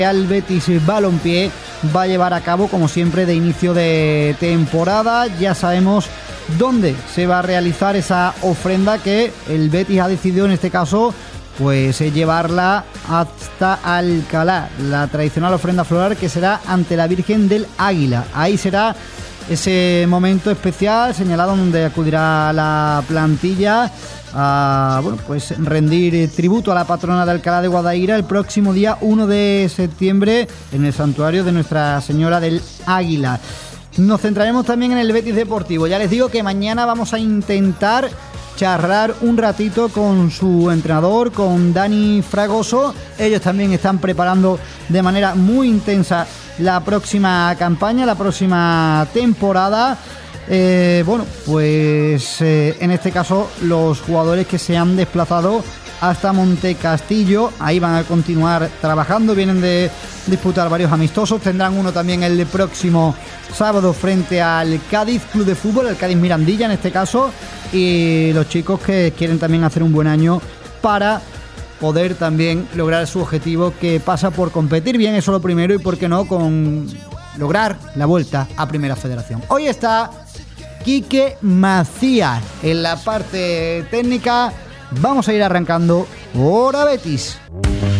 Real Betis Balompié va a llevar a cabo, como siempre, de inicio de temporada. Ya sabemos dónde se va a realizar esa ofrenda que el Betis ha decidido en este caso pues llevarla hasta Alcalá, la tradicional ofrenda floral que será ante la Virgen del Águila. Ahí será ese momento especial señalado donde acudirá la plantilla a pues rendir tributo a la patrona de Alcalá de Guadaira el próximo día 1 de septiembre en el santuario de Nuestra Señora del Águila. Nos centraremos también en el Betis Deportivo. Ya les digo que mañana vamos a intentar charlar un ratito con su entrenador, con Dani Fragoso. Ellos también están preparando de manera muy intensa la próxima campaña, la próxima temporada. En este caso los jugadores que se han desplazado hasta Montecastillo, ahí van a continuar trabajando, vienen de disputar varios amistosos, tendrán uno también el próximo sábado frente al Cádiz Club de Fútbol, el Cádiz Mirandilla en este caso, y los chicos que quieren también hacer un buen año para poder también lograr su objetivo, que pasa por competir bien, eso lo primero, y por qué no, con lograr la vuelta a Primera Federación. Hoy está Quique Macías en la parte técnica. Vamos a ir arrancando Hora Betis.